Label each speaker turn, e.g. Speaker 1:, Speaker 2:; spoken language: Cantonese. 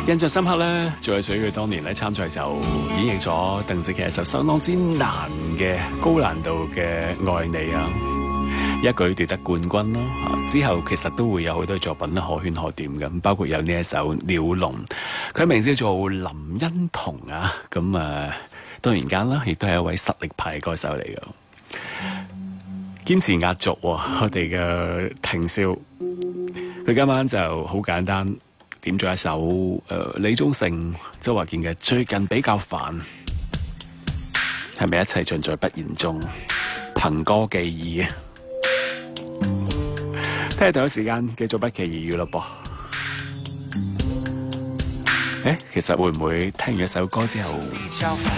Speaker 1: 印象深刻咧，仲係屬於佢當年咧參賽時候演繹咗鄧紫棋一首相當之難嘅高難度嘅愛你啊，一舉奪得冠軍咯。之後其實都會有好多作品可圈可點嘅，包括有呢一首《鳥籠》，佢名字叫做林欣彤啊。咁當然間啦，亦都係一位實力派歌手嚟嘅。堅持壓軸，我哋嘅庭少，佢今晚就好簡單點咗一首李宗盛、周華健嘅《最近比較煩》，係咪一切盡在不言中？憑歌寄意啊！聽日同一時間繼續不期而遇咯噃。其實會唔會聽完一首歌之後